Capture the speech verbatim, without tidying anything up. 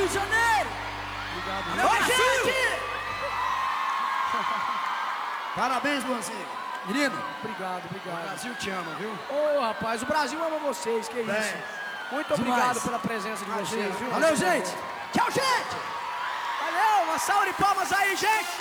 de Janeiro! Obrigado, Valeu, Brasil! Gente! Parabéns, Luanzinho. Menino, Obrigado, o obrigado. Brasil te ama, viu? Ô, rapaz, o Brasil ama vocês, que Bem, isso. Muito demais. obrigado pela presença de Imagina. vocês, viu? Valeu, gente! Tchau, gente! Valeu, uma salva de palmas aí, gente!